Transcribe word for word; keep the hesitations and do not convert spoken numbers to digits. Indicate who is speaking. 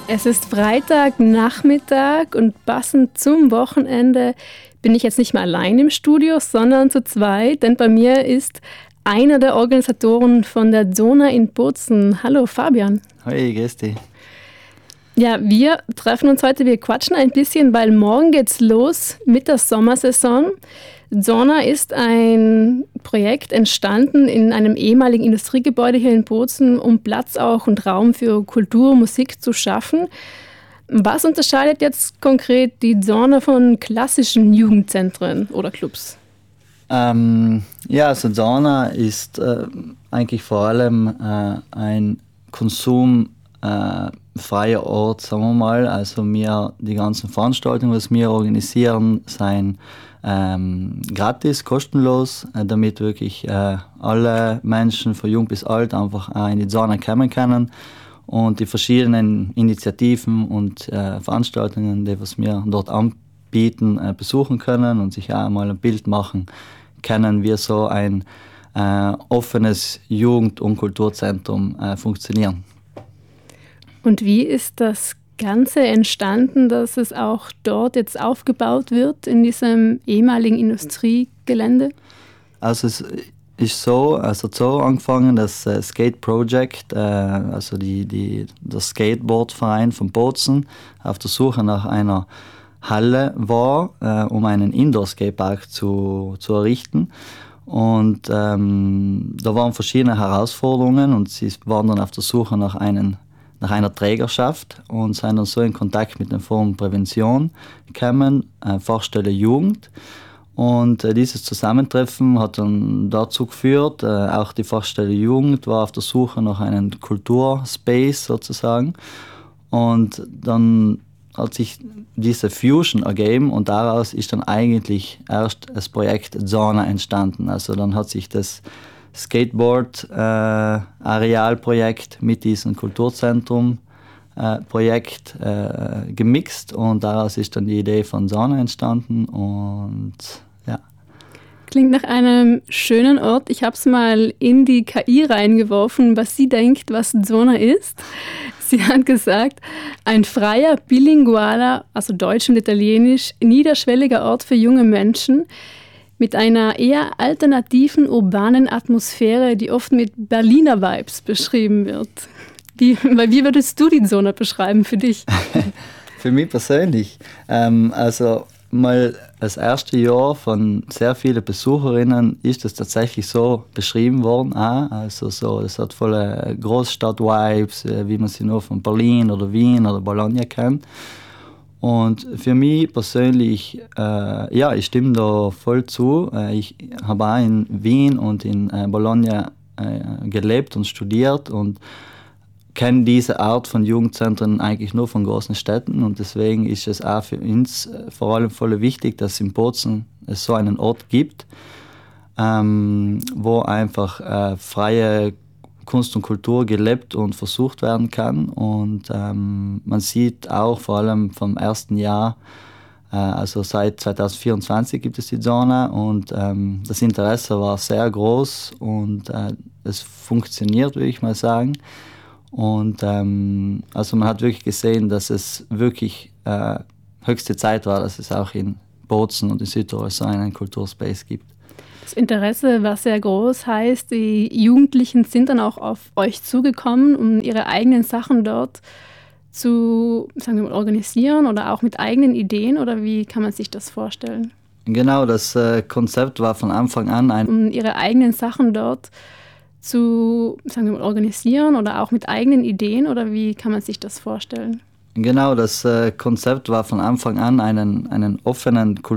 Speaker 1: Es ist Freitagnachmittag und passend zum Wochenende bin ich jetzt nicht mehr allein im Studio, sondern zu zweit, denn bei mir ist einer der Organisatoren von der Zona in Bozen. Hallo Fabian.
Speaker 2: Hi, grüß dich.
Speaker 1: Ja, wir treffen uns heute, wir quatschen ein bisschen, weil morgen geht's los mit der Sommersaison. Zona ist ein Projekt entstanden in einem ehemaligen Industriegebäude hier in Bozen, um Platz auch und Raum für Kultur und Musik zu schaffen. Was unterscheidet jetzt konkret die Zona von klassischen Jugendzentren oder Clubs?
Speaker 2: Ähm, ja, also Zona ist äh, eigentlich vor allem äh, ein konsumfreier äh, Ort, sagen wir mal. Also wir, die ganzen Veranstaltungen, was wir organisieren, sind ähm, gratis, kostenlos, äh, damit wirklich äh, alle Menschen von jung bis alt einfach äh, in die Zona kommen können und die verschiedenen Initiativen und äh, Veranstaltungen, die was wir dort anbieten, äh, besuchen können und sich auch mal ein Bild machen können, wie so ein äh, offenes Jugend- und Kulturzentrum äh, funktionieren.
Speaker 1: Und wie ist das Ganze entstanden, dass es auch dort jetzt aufgebaut wird, in diesem ehemaligen Industriegelände?
Speaker 2: Also es ist so, also so angefangen, das äh, Skate Project, äh, also die, die, der Skateboardverein von Bozen, auf der Suche nach einer Halle war, äh, um einen Indoor-Skatepark zu, zu errichten. Und ähm, da waren verschiedene Herausforderungen und sie waren dann auf der Suche nach einen nach einer Trägerschaft und sind dann so in Kontakt mit dem Forum Prävention gekommen, äh, Fachstelle Jugend. Und äh, dieses Zusammentreffen hat dann dazu geführt, äh, auch die Fachstelle Jugend war auf der Suche nach einem Kulturspace sozusagen. Und dann hat sich diese Fusion ergeben und daraus ist dann eigentlich erst das Projekt Zona entstanden. Also dann hat sich das Skateboard-Arealprojekt äh, mit diesem Kulturzentrum-Projekt äh, äh, gemixt und daraus ist dann die Idee von Zona entstanden und ja.
Speaker 1: Klingt nach einem schönen Ort. Ich habe es mal in die K I reingeworfen, was sie denkt, was Zona ist. Sie hat gesagt, ein freier, bilingualer, also Deutsch und Italienisch, niederschwelliger Ort für junge Menschen, mit einer eher alternativen, urbanen Atmosphäre, die oft mit Berliner Vibes beschrieben wird. Wie, wie würdest du die Zona beschreiben für dich?
Speaker 2: Für mich persönlich? Ähm, also mal das erste Jahr von sehr vielen Besucherinnen ist es tatsächlich so beschrieben worden. Auch. Also so, es hat volle Großstadt-Vibes, wie man sie nur von Berlin oder Wien oder Bologna kennt. Und für mich persönlich, äh, ja, ich stimme da voll zu. Äh, ich habe auch in Wien und in äh, Bologna äh, gelebt und studiert und kenne diese Art von Jugendzentren eigentlich nur von großen Städten. Und deswegen ist es auch für uns äh, vor allem voll wichtig, dass es in Bozen es so einen Ort gibt, ähm, wo einfach äh, freie Kunst und Kultur gelebt und versucht werden kann. Und ähm, man sieht auch vor allem vom ersten Jahr, äh, also seit zwanzig vierundzwanzig gibt es die Zona und ähm, das Interesse war sehr groß und äh, es funktioniert, würde ich mal sagen. Und ähm, also man hat wirklich gesehen, dass es wirklich äh, höchste Zeit war, dass es auch in Bozen und in Südtirol so einen Kulturspace gibt.
Speaker 1: Das Interesse war sehr groß, heißt, die Jugendlichen sind dann auch auf euch zugekommen, um ihre eigenen Sachen dort zu, sagen wir mal, organisieren oder auch mit eigenen Ideen, oder wie kann man sich das vorstellen?
Speaker 2: Genau, das äh, Konzept war von Anfang an ein...
Speaker 1: Um ihre eigenen Sachen dort zu, sagen wir mal, organisieren oder auch mit eigenen Ideen, oder wie kann man sich das vorstellen?
Speaker 2: Genau, das äh, Konzept war von Anfang an einen, einen offenen Kultur